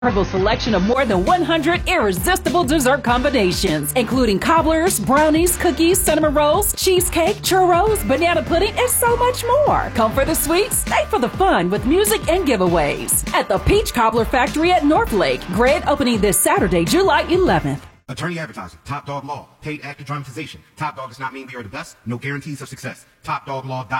Incredible selection of more than 100 irresistible dessert combinations, including cobblers, brownies, cookies, cinnamon rolls, cheesecake, churros, banana pudding, and so much more. Come for the sweets, stay for the fun with music and giveaways. At the Peach Cobbler Factory at Northlake. Grand opening this Saturday, July 11th. Attorney advertising, Top Dog Law, paid actor dramatization. Top Dog does not mean we are the best, no guarantees of success. TopDogLaw.com.